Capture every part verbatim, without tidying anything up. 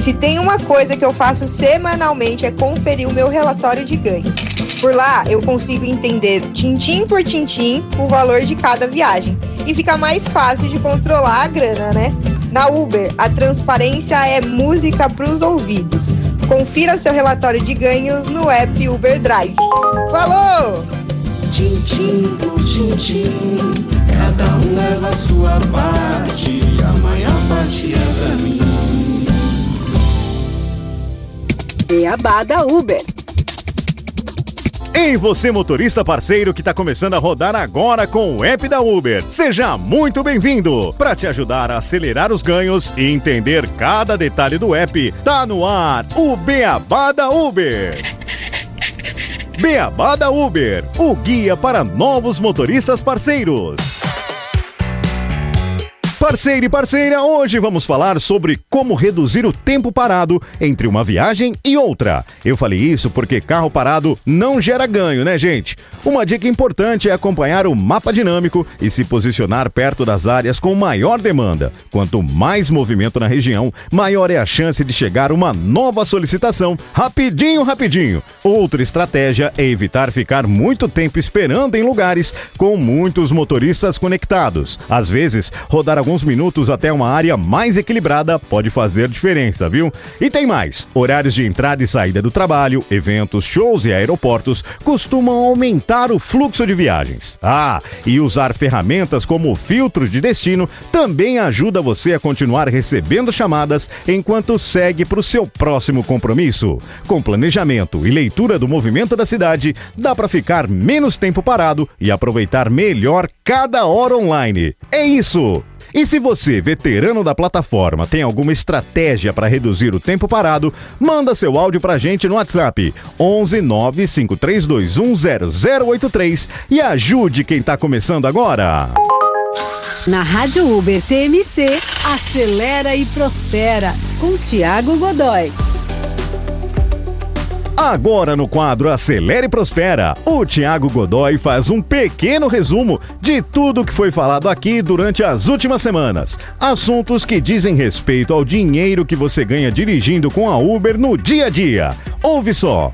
se tem uma coisa que eu faço semanalmente é conferir o meu relatório de ganhos. Por lá, eu consigo entender, tintim por tintim, o valor de cada viagem. E fica mais fácil de controlar a grana, né? Na Uber, a transparência é música para os ouvidos. Confira seu relatório de ganhos no app Uber Drive. Falou! Tintim por tintim, cada um leva a sua parte, a maior parte é pra mim. Beabá da Uber. Ei, você motorista parceiro que está começando a rodar agora com o app da Uber. Seja muito bem-vindo! Para te ajudar a acelerar os ganhos e entender cada detalhe do app, tá no ar o Beabá da Uber. Beabá da Uber, o guia para novos motoristas parceiros. Parceiro e parceira, hoje vamos falar sobre como reduzir o tempo parado entre uma viagem e outra. Eu falei isso porque carro parado não gera ganho, né, gente? Uma dica importante é acompanhar o mapa dinâmico e se posicionar perto das áreas com maior demanda. Quanto mais movimento na região, maior é a chance de chegar uma nova solicitação rapidinho, rapidinho. Outra estratégia é evitar ficar muito tempo esperando em lugares com muitos motoristas conectados. Às vezes, rodar alguns minutos até uma área mais equilibrada pode fazer diferença, viu? E tem mais. Horários de entrada e saída do trabalho, eventos, shows e aeroportos costumam aumentar o fluxo de viagens. Ah, e usar ferramentas como o filtro de destino também ajuda você a continuar recebendo chamadas enquanto segue para o seu próximo compromisso. Com planejamento e leitura do movimento da cidade, dá para ficar menos tempo parado e aproveitar melhor cada hora online. É isso! E se você, veterano da plataforma, tem alguma estratégia para reduzir o tempo parado, manda seu áudio pra gente no WhatsApp onze nove cinco três dois um zero zero oito três e ajude quem tá começando agora. Na Rádio Uber T M C, acelera e prospera, com Tiago Godoy. Agora no quadro Acelera e Prospera, o Tiago Godoy faz um pequeno resumo de tudo que foi falado aqui durante as últimas semanas. Assuntos que dizem respeito ao dinheiro que você ganha dirigindo com a Uber no dia a dia. Ouve só!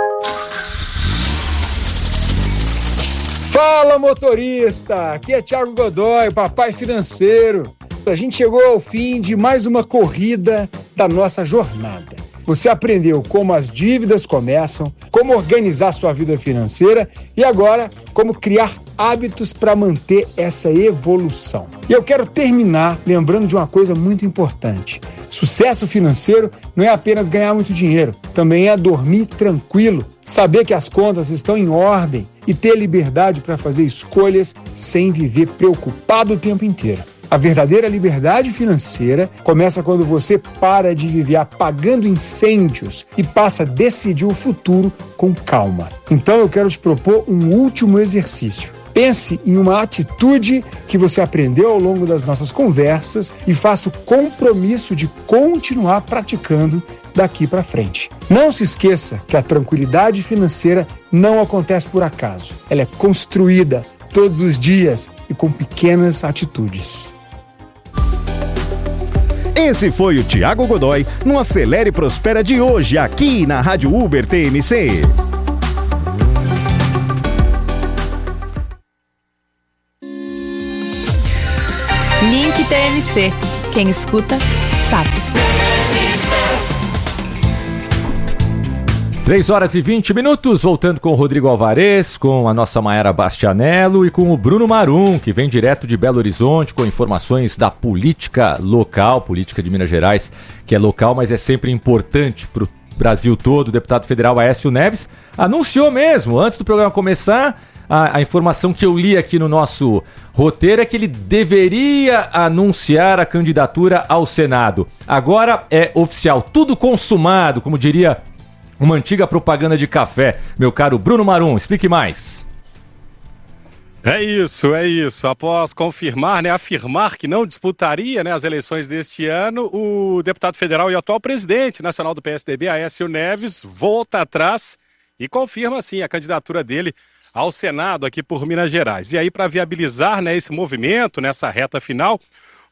Fala, motorista! Aqui é Tiago Godoy, papai financeiro. A gente chegou ao fim de mais uma corrida da nossa jornada. Você aprendeu como as dívidas começam, como organizar sua vida financeira e agora como criar hábitos para manter essa evolução. E eu quero terminar lembrando de uma coisa muito importante. Sucesso financeiro não é apenas ganhar muito dinheiro, também é dormir tranquilo, saber que as contas estão em ordem e ter liberdade para fazer escolhas sem viver preocupado o tempo inteiro. A verdadeira liberdade financeira começa quando você para de viver apagando incêndios e passa a decidir o futuro com calma. Então eu quero te propor um último exercício. Pense em uma atitude que você aprendeu ao longo das nossas conversas e faça o compromisso de continuar praticando daqui para frente. Não se esqueça que a tranquilidade financeira não acontece por acaso. Ela é construída todos os dias e com pequenas atitudes. Esse foi o Tiago Godoy no Acelera e Prospera de hoje, aqui na Rádio Uber T M C. Link T M C. Quem escuta, sabe. três horas e vinte minutos, voltando com o Rodrigo Alvarez, com a nossa Mayara Bastianello e com o Bruno Marum, que vem direto de Belo Horizonte com informações da política local, política de Minas Gerais, que é local, mas é sempre importante para o Brasil todo. O deputado federal Aécio Neves anunciou mesmo, antes do programa começar, a, a informação que eu li aqui no nosso roteiro é que ele deveria anunciar a candidatura ao Senado. Agora é oficial, tudo consumado, como diria uma antiga propaganda de café. Meu caro Bruno Marum, explique mais. É isso, é isso. Após confirmar, né, afirmar que não disputaria, né, as eleições deste ano, o deputado federal e atual presidente nacional do P S D B, Aécio Neves, volta atrás e confirma, sim, a candidatura dele ao Senado aqui por Minas Gerais. E aí, para viabilizar, né, esse movimento nessa reta final,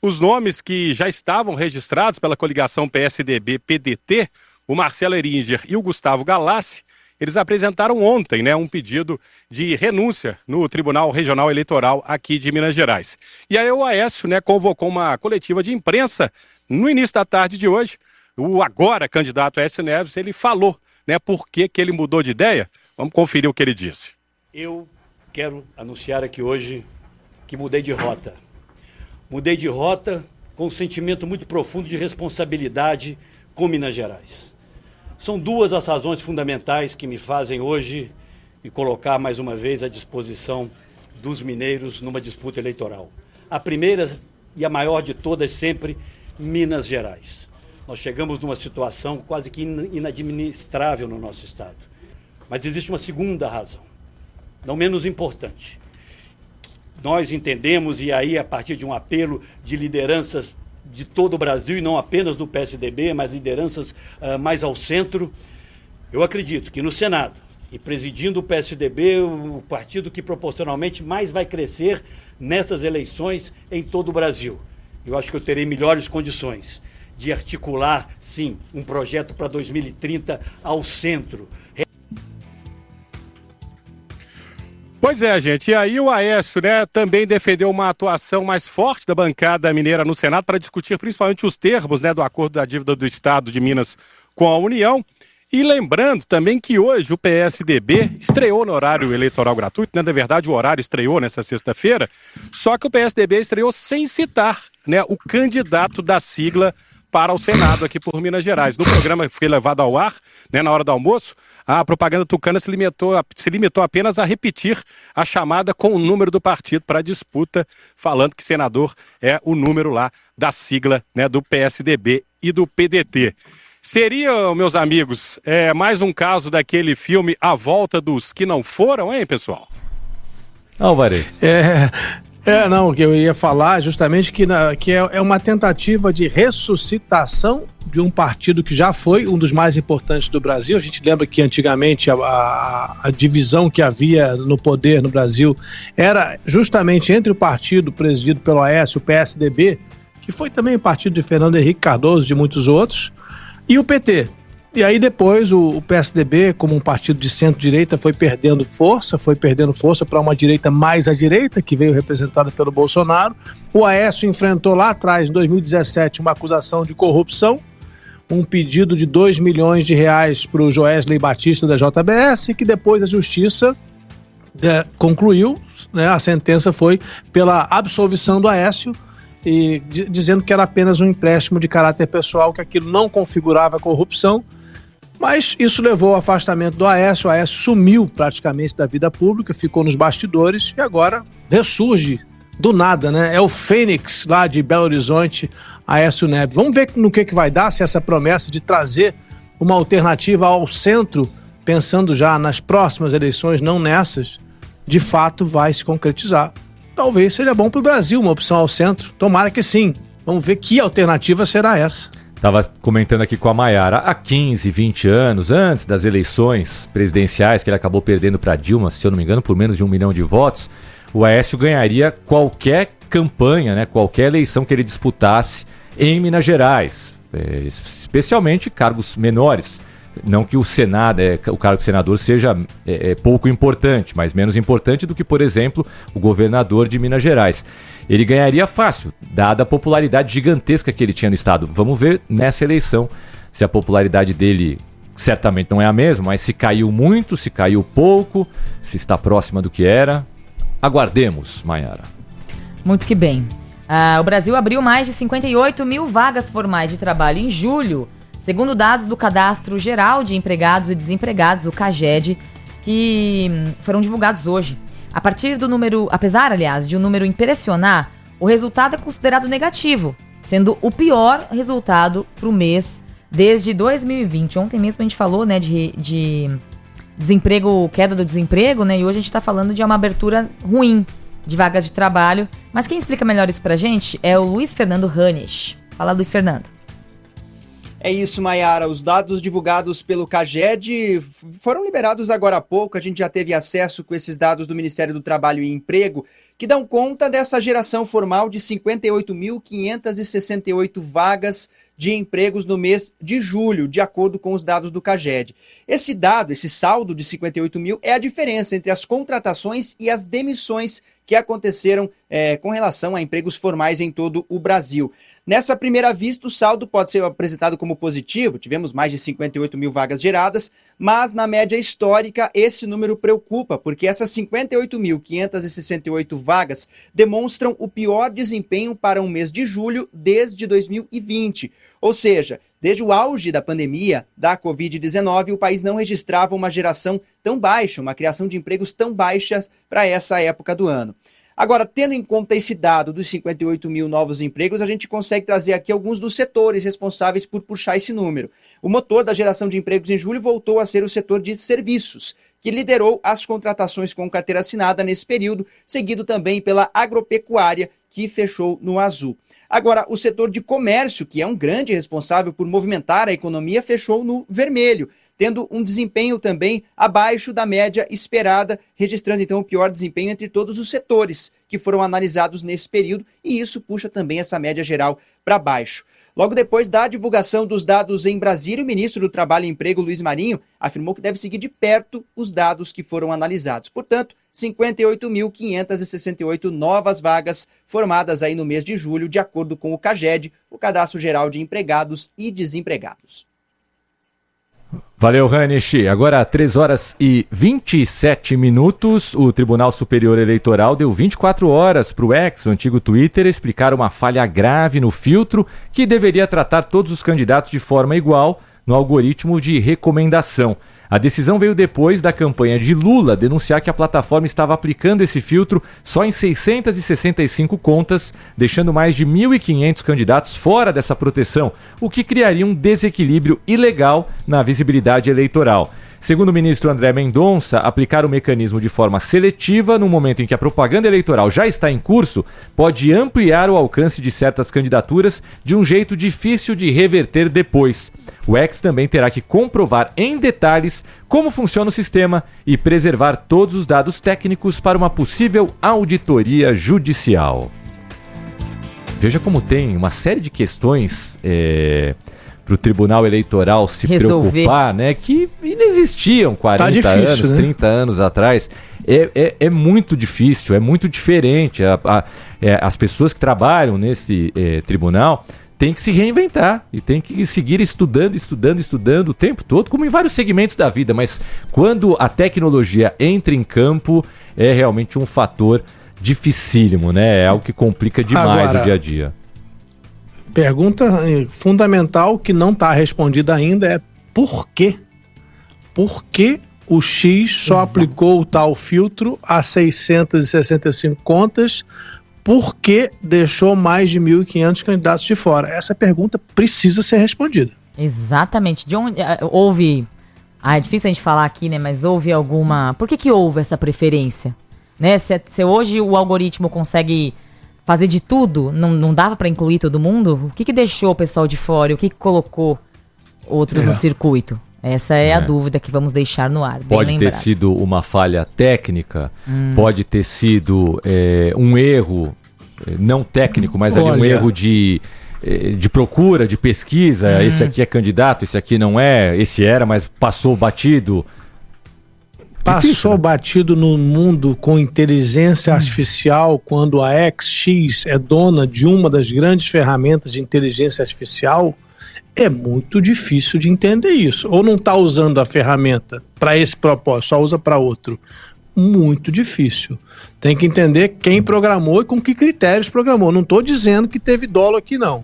Os nomes que já estavam registrados pela coligação P S D B P D T, o Marcelo Eringer e o Gustavo Galassi, eles apresentaram ontem, né, um pedido de renúncia no Tribunal Regional Eleitoral aqui de Minas Gerais. E aí o Aécio, né, convocou uma coletiva de imprensa no início da tarde de hoje. O agora candidato Aécio Neves, ele falou, né, por que que ele mudou de ideia. Vamos conferir o que ele disse. Eu quero anunciar aqui hoje que mudei de rota. Mudei de rota com um sentimento muito profundo de responsabilidade com Minas Gerais. São duas as razões fundamentais que me fazem hoje me colocar mais uma vez à disposição dos mineiros numa disputa eleitoral. A primeira e a maior de todas sempre, Minas Gerais. Nós chegamos numa situação quase que inadministrável no nosso estado. Mas existe uma segunda razão, não menos importante. Nós entendemos, e aí a partir de um apelo de lideranças de todo o Brasil, e não apenas do P S D B, mas lideranças uh, mais ao centro, eu acredito que no Senado, e presidindo o P S D B, o partido que proporcionalmente mais vai crescer nessas eleições em todo o Brasil. Eu acho que eu terei melhores condições de articular, sim, um projeto para dois mil e trinta ao centro. Pois é, gente, e aí o Aécio, né, também defendeu uma atuação mais forte da bancada mineira no Senado para discutir principalmente os termos, né, do acordo da dívida do Estado de Minas com a União. E lembrando também que hoje o P S D B estreou no horário eleitoral gratuito, né, na verdade o horário estreou nessa sexta-feira, só que o P S D B estreou sem citar, né, o candidato da sigla para o Senado aqui por Minas Gerais. No programa que foi levado ao ar, né, na hora do almoço, a propaganda tucana se limitou, a, se limitou apenas a repetir a chamada com o número do partido para a disputa, falando que senador é o número lá da sigla, né, do P S D B e do P D T. Seria, meus amigos, é, mais um caso daquele filme A Volta dos Que Não Foram, hein, pessoal? Álvares. É... É, não, o que eu ia falar justamente que, na, que é, é uma tentativa de ressuscitação de um partido que já foi um dos mais importantes do Brasil. A gente lembra que antigamente a, a, a divisão que havia no poder no Brasil era justamente entre o partido presidido pelo Aécio, o P S D B, que foi também o partido de Fernando Henrique Cardoso e de muitos outros, e o P T. E aí depois o, o P S D B, como um partido de centro-direita, foi perdendo força, foi perdendo força para uma direita mais à direita, que veio representada pelo Bolsonaro. O Aécio enfrentou lá atrás, em dois mil e dezessete, uma acusação de corrupção, um pedido de dois milhões de reais para o Joesley Batista da J B S, que depois a justiça é, concluiu, né, a sentença foi pela absolvição do Aécio, e, d- dizendo que era apenas um empréstimo de caráter pessoal, que aquilo não configurava corrupção. Mas isso levou ao afastamento do Aécio. O Aécio sumiu praticamente da vida pública, ficou nos bastidores e agora ressurge do nada, né? É o Fênix lá de Belo Horizonte, Aécio Neves. Vamos ver no que, que vai dar, se essa promessa de trazer uma alternativa ao centro, pensando já nas próximas eleições, não nessas, de fato vai se concretizar. Talvez seja bom para o Brasil uma opção ao centro. Tomara que sim. Vamos ver que alternativa será essa. Estava comentando aqui com a Maiara, há quinze, vinte anos, antes das eleições presidenciais, que ele acabou perdendo para Dilma, se eu não me engano, por menos de um milhão de votos, o Aécio ganharia qualquer campanha, né, qualquer eleição que ele disputasse em Minas Gerais, é, especialmente cargos menores. Não que o Senado, é, o cargo de senador seja é, é, pouco importante, mas menos importante do que, por exemplo, o governador de Minas Gerais. Ele ganharia fácil, dada a popularidade gigantesca que ele tinha no estado. Vamos ver nessa eleição se a popularidade dele certamente não é a mesma, mas se caiu muito, se caiu pouco, se está próxima do que era. Aguardemos, Maiara. Muito que bem. Ah, o Brasil abriu mais de cinquenta e oito mil vagas formais de trabalho em julho, segundo dados do Cadastro Geral de Empregados e Desempregados, o CAGED, que foram divulgados hoje. A partir do número, apesar, aliás, de um número impressionar, o resultado é considerado negativo, sendo o pior resultado para o mês desde dois mil e vinte. Ontem mesmo a gente falou, né, de, de desemprego, queda do desemprego, né, e hoje a gente está falando de uma abertura ruim de vagas de trabalho. Mas quem explica melhor isso para a gente é o Luiz Fernando Hanisch. Fala, Luiz Fernando. É isso, Maiara. Os dados divulgados pelo CAGED foram liberados agora há pouco. A gente já teve acesso com esses dados do Ministério do Trabalho e Emprego, que dão conta dessa geração formal de cinquenta e oito mil quinhentas e sessenta e oito vagas de empregos no mês de julho, de acordo com os dados do CAGED. Esse dado, esse saldo de cinquenta e oito mil, é a diferença entre as contratações e as demissões que aconteceram é, com relação a empregos formais em todo o Brasil. Nessa primeira vista, o saldo pode ser apresentado como positivo, tivemos mais de cinquenta e oito mil vagas geradas, mas na média histórica esse número preocupa, porque essas cinquenta e oito mil quinhentas e sessenta e oito vagas demonstram o pior desempenho para um mês de julho desde dois mil e vinte. Ou seja, desde o auge da pandemia da covid dezenove, o país não registrava uma geração tão baixa, uma criação de empregos tão baixas para essa época do ano. Agora, tendo em conta esse dado dos cinquenta e oito mil novos empregos, a gente consegue trazer aqui alguns dos setores responsáveis por puxar esse número. O motor da geração de empregos em julho voltou a ser o setor de serviços, que liderou as contratações com carteira assinada nesse período, seguido também pela agropecuária, que fechou no azul. Agora, o setor de comércio, que é um grande responsável por movimentar a economia, fechou no vermelho, tendo um desempenho também abaixo da média esperada, registrando então o pior desempenho entre todos os setores que foram analisados nesse período, e isso puxa também essa média geral para baixo. Logo depois da divulgação dos dados em Brasília, o ministro do Trabalho e Emprego, Luiz Marinho, afirmou que deve seguir de perto os dados que foram analisados. Portanto, cinquenta e oito mil quinhentas e sessenta e oito novas vagas formadas aí no mês de julho, de acordo com o CAGED, o Cadastro Geral de Empregados e Desempregados. Valeu, Hanish. Agora, três horas e vinte e sete minutos, o Tribunal Superior Eleitoral deu vinte e quatro horas para o X, o antigo Twitter, explicar uma falha grave no filtro que deveria tratar todos os candidatos de forma igual no algoritmo de recomendação. A decisão veio depois da campanha de Lula denunciar que a plataforma estava aplicando esse filtro só em seiscentas e sessenta e cinco contas, deixando mais de mil e quinhentos candidatos fora dessa proteção, o que criaria um desequilíbrio ilegal na visibilidade eleitoral. Segundo o ministro André Mendonça, aplicar o mecanismo de forma seletiva no momento em que a propaganda eleitoral já está em curso pode ampliar o alcance de certas candidaturas de um jeito difícil de reverter depois. O X também terá que comprovar em detalhes como funciona o sistema e preservar todos os dados técnicos para uma possível auditoria judicial. Veja como tem uma série de questões é, para o Tribunal Eleitoral se Resolver. preocupar, né, que inexistiam quarenta tá difícil, anos, né? trinta anos atrás. É, é, é muito difícil, é muito diferente. A, a, é, as pessoas que trabalham nesse é, tribunal tem que se reinventar e tem que seguir estudando, estudando, estudando o tempo todo, como em vários segmentos da vida, mas quando a tecnologia entra em campo, é realmente um fator dificílimo, né? É algo que complica demais Agora, o dia a dia. Pergunta fundamental que não está respondida ainda é por quê? Por que o X só Exato. aplicou o tal filtro a seiscentas e sessenta e cinco contas? Por que deixou mais de mil e quinhentos candidatos de fora? Essa pergunta precisa ser respondida. Exatamente. De onde houve... Ah, é difícil a gente falar aqui, né? Mas houve alguma... Por que que houve essa preferência? Né? Se, se hoje o algoritmo consegue fazer de tudo, não, não dava para incluir todo mundo? O que que deixou o pessoal de fora? O que que colocou outros é. no circuito? Essa é, é a dúvida que vamos deixar no ar. Pode bem ter lembrado. sido uma falha técnica, hum. pode ter sido é, um erro, não técnico, mas ali um erro de, de procura, de pesquisa. Hum. Esse aqui é candidato, esse aqui não é, esse era, mas passou batido. Passou Difícil, né? batido no mundo com inteligência hum. artificial, quando a X X é dona de uma das grandes ferramentas de inteligência artificial. É muito difícil de entender isso. Ou não está usando a ferramenta para esse propósito, só usa para outro. Muito difícil. Tem que entender quem programou e com que critérios programou. Não estou dizendo que teve dolo aqui, não.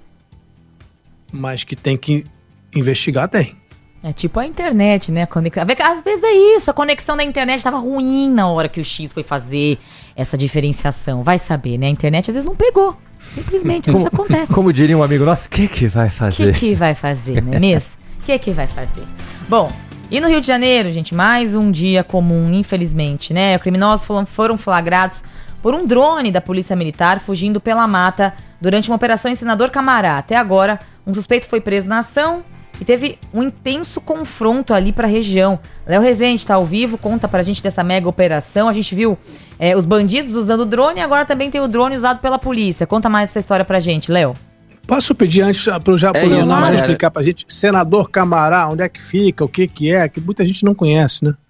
Mas que tem que investigar, tem. É tipo a internet, né? Às vezes é isso, a conexão da internet estava ruim na hora que o X foi fazer essa diferenciação. Vai saber, né? A internet às vezes não pegou. Simplesmente, isso acontece. Como diria um amigo nosso, o que que vai fazer? O que que vai fazer, não é mesmo? O que que vai fazer? Bom, e no Rio de Janeiro, gente, mais um dia comum, infelizmente, né? Criminosos foram flagrados por um drone da Polícia Militar fugindo pela mata durante uma operação em Senador Camará. Até agora, um suspeito foi preso na ação e teve um intenso confronto ali para a região. Léo Rezende está ao vivo, conta pra gente dessa mega operação. A gente viu é, os bandidos usando drone e agora também tem o drone usado pela polícia. Conta mais essa história pra gente, Léo. Posso pedir antes para o é Leonardo explicar pra gente, senador Camará, onde é que fica, o que que é, que muita gente não conhece, né?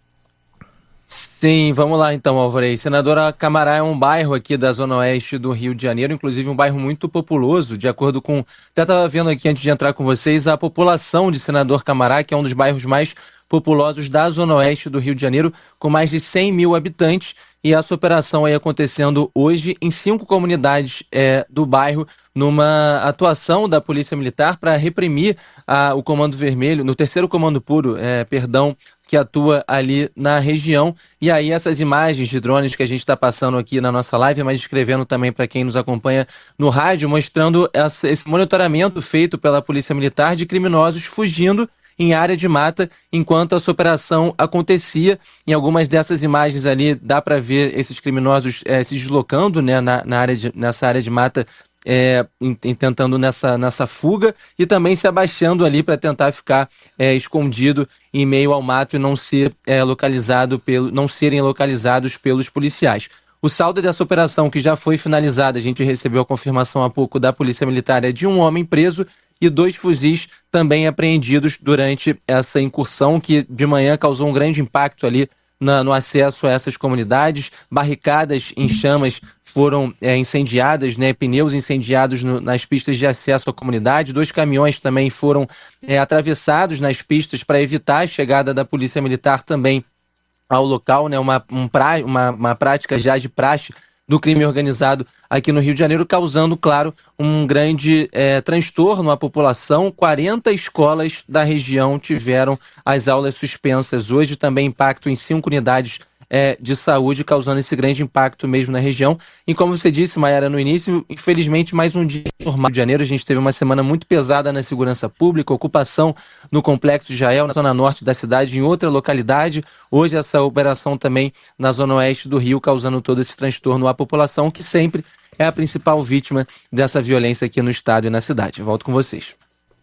Sim, vamos lá então, Alvarez. Senadora Camará é um bairro aqui da zona oeste do Rio de Janeiro, inclusive um bairro muito populoso, de acordo com... Até estava vendo aqui antes de entrar com vocês, a população de Senador Camará, que é um dos bairros mais populosos da zona oeste do Rio de Janeiro, com mais de cem mil habitantes, e essa operação aí acontecendo hoje em cinco comunidades é, do bairro, numa atuação da Polícia Militar para reprimir a, o Comando Vermelho, no terceiro Comando Puro, é, perdão, que atua ali na região. E aí essas imagens de drones que a gente está passando aqui na nossa live, mas escrevendo também para quem nos acompanha no rádio, mostrando essa, esse monitoramento feito pela Polícia Militar de criminosos fugindo em área de mata enquanto essa operação acontecia. Em algumas dessas imagens ali dá para ver esses criminosos é, se deslocando, né, na, na área de, nessa área de mata, É, em, em, tentando nessa, nessa fuga e também se abaixando ali para tentar ficar é, escondido em meio ao mato e não ser é, localizado pelo, não serem localizados pelos policiais. O saldo dessa operação, que já foi finalizada, a gente recebeu a confirmação há pouco da Polícia Militar, é de um homem preso e dois fuzis também apreendidos durante essa incursão que de manhã causou um grande impacto ali Na, no acesso a essas comunidades. Barricadas em chamas foram é, incendiadas, né, pneus incendiados no, nas pistas de acesso à comunidade, dois caminhões também foram é, atravessados nas pistas para evitar a chegada da Polícia Militar também ao local, né, uma, um pra, uma, uma prática já de praxe do crime organizado aqui no Rio de Janeiro, causando, claro, um grande é, transtorno à população. quarenta escolas da região tiveram as aulas suspensas hoje, também impacto em cinco unidades é, de saúde, causando esse grande impacto mesmo na região. E como você disse, Mayara, no início, infelizmente, mais um dia normal. No Rio de Janeiro, a gente teve uma semana muito pesada na segurança pública, ocupação no Complexo de Israel, na zona norte da cidade, em outra localidade. Hoje, essa operação também na zona oeste do Rio, causando todo esse transtorno à população, que sempre é a principal vítima dessa violência aqui no estado e na cidade. Volto com vocês.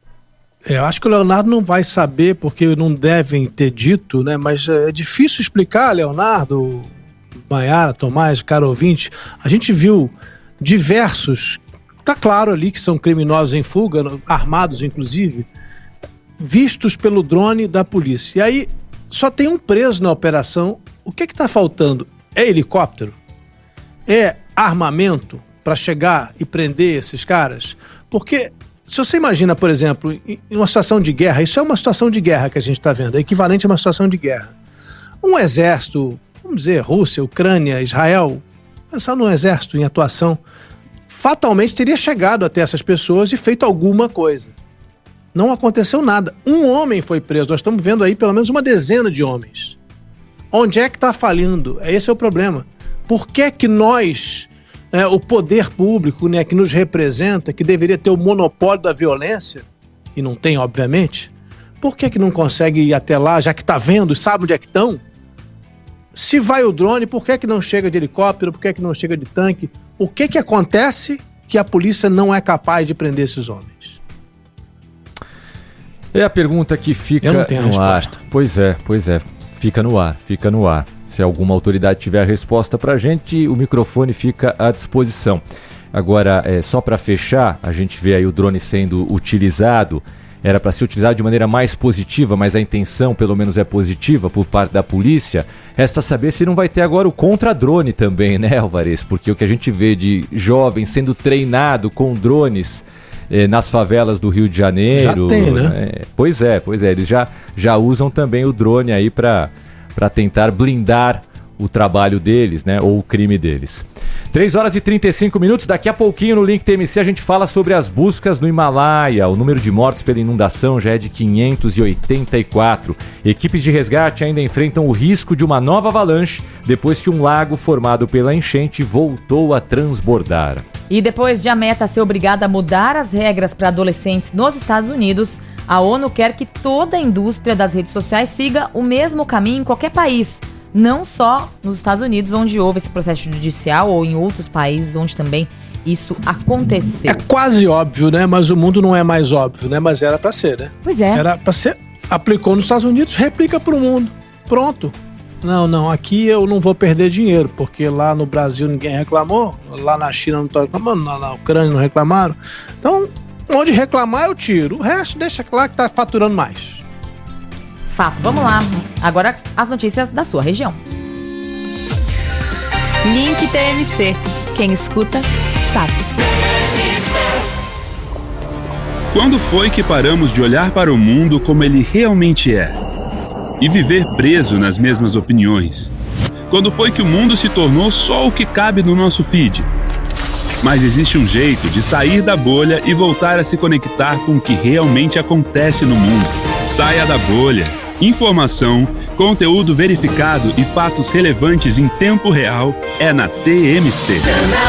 É, eu acho que o Leonardo não vai saber, porque não devem ter dito, né? Mas é difícil explicar, Leonardo, Mayara, Tomás, caro ouvinte. A gente viu diversos, tá claro ali que são criminosos em fuga, armados inclusive, vistos pelo drone da polícia. E aí só tem um preso na operação. O que é que tá faltando? É helicóptero? É armamento para chegar e prender esses caras? Porque se você imagina, por exemplo, em uma situação de guerra, isso é uma situação de guerra que a gente está vendo, é equivalente a uma situação de guerra. Um exército, vamos dizer, Rússia, Ucrânia, Israel, pensar num exército em atuação, fatalmente teria chegado até essas pessoas e feito alguma coisa. Não aconteceu nada. Um homem foi preso, nós estamos vendo aí pelo menos uma dezena de homens. Onde é que está falindo? Esse é o problema. Por que que nós... É, o poder público, né, que nos representa, que deveria ter o monopólio da violência, e não tem, obviamente, por que que não consegue ir até lá, já que está vendo, sabe onde é que estão? Se vai o drone, por que que não chega de helicóptero, por que que não chega de tanque? O que que acontece que a polícia não é capaz de prender esses homens? É a pergunta que fica Eu não tenho a no resposta. ar. Pois é, pois é, fica no ar, fica no ar. Se alguma autoridade tiver a resposta pra gente, o microfone fica à disposição. Agora, é, só para fechar, a gente vê aí o drone sendo utilizado, era para ser utilizado de maneira mais positiva, mas a intenção pelo menos é positiva por parte da polícia. Resta saber se não vai ter agora o contra-drone também, né, Alvarez? Porque o que a gente vê de jovens sendo treinado com drones eh, nas favelas do Rio de Janeiro... Já tem, né? É, pois é, pois é, eles já, já usam também o drone aí para... para tentar blindar o trabalho deles, né, ou o crime deles. três horas e trinta e cinco minutos, daqui a pouquinho no Link T M C a gente fala sobre as buscas no Himalaia. O número de mortes pela inundação já é de quinhentos e oitenta e quatro. Equipes de resgate ainda enfrentam o risco de uma nova avalanche depois que um lago formado pela enchente voltou a transbordar. E depois de a Meta ser obrigada a mudar as regras para adolescentes nos Estados Unidos, a ONU quer que toda a indústria das redes sociais siga o mesmo caminho em qualquer país, não só nos Estados Unidos, onde houve esse processo judicial, ou em outros países onde também isso aconteceu. É quase óbvio, né? Mas o mundo não é mais óbvio, né? Mas era pra ser, né? Pois é. Era pra ser. Aplicou nos Estados Unidos, replica pro mundo. Pronto. Não, não, aqui eu não vou perder dinheiro, porque lá no Brasil ninguém reclamou, lá na China não estão reclamando, lá na Ucrânia não reclamaram. Então, onde reclamar eu tiro, o resto deixa claro que tá faturando mais. Fato, vamos lá. Agora as notícias da sua região. Link T M C. Quem escuta, sabe. Quando foi que paramos de olhar para o mundo como ele realmente é? E viver preso nas mesmas opiniões? Quando foi que o mundo se tornou só o que cabe no nosso feed? Mas existe um jeito de sair da bolha e voltar a se conectar com o que realmente acontece no mundo. Saia da bolha. Informação, conteúdo verificado e fatos relevantes em tempo real é na T M C.